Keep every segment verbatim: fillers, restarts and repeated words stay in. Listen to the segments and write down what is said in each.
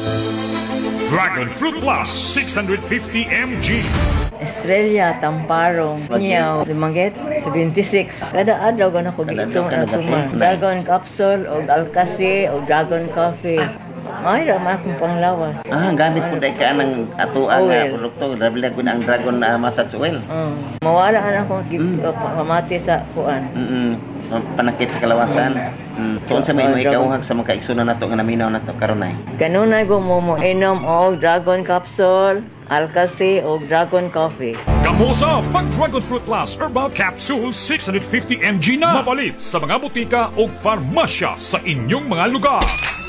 Dragon Fruit Plus six hundred fifty milligrams. Estrella, Tamparong, Niyaw, Limanget, seventy-six. Kada adlaw ko na ko dito na tuma. Dragon Capsule, o Alcasi, o Dragon Coffee. Ay, rama akong panglawas. Ah, gamit po dahil ka ng atuang nga produkto. Dabilag ko na ang Dragon uh, Massage Oil. Uh, mawala ka na akong mm. pamati sa kuan. Mm-mm. Panakit sa kalawasan. Mm. Tuon sa may uh, mga ikauhag sa mga kaigsunan na ito nga naminaw na ito karunay. Kanunay ko mo mo inom o Dragon Capsule, Alcasi, o Dragon Coffee. Kamusa, pag Dragon Fruit Plus Herbal Capsule six hundred fifty milligrams na. Mapalit sa mga butika o farmasya sa inyong mga lugar.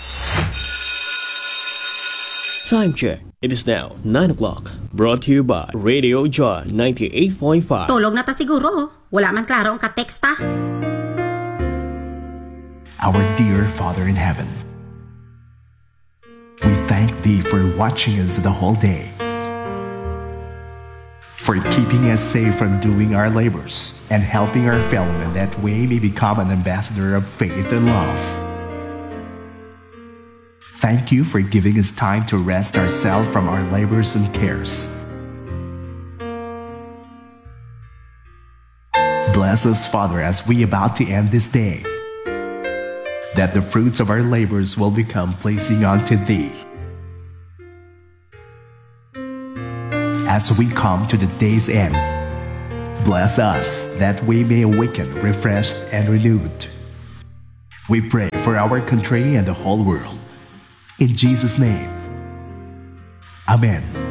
Time check. It is now nine o'clock. Brought to you by Radio Joy ninety-eight point five. Tulog na ta siguro. Wala man klaro ang kateksta. Our dear Father in heaven, we thank Thee for watching us the whole day, for keeping us safe from doing our labors and helping our fellowmen that we may become an ambassador of faith and love. Thank you for giving us time to rest ourselves from our labors and cares. Bless us, Father, as we about to end this day, that the fruits of our labors will become pleasing unto Thee. As we come to the day's end, bless us that we may awaken refreshed and renewed. We pray for our country and the whole world. In Jesus' name, Amen.